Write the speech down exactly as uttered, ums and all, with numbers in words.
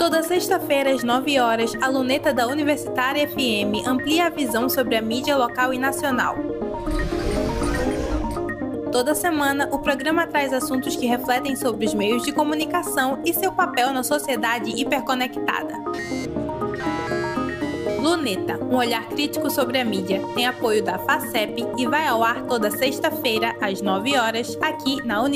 Toda sexta-feira, às nove horas, a Luneta da Universitária F M amplia a visão sobre a mídia local e nacional. Toda semana, o programa traz assuntos que refletem sobre os meios de comunicação e seu papel na sociedade hiperconectada. Luneta, um olhar crítico sobre a mídia, tem apoio da FACEP e vai ao ar toda sexta-feira, às nove horas, aqui na Universidade.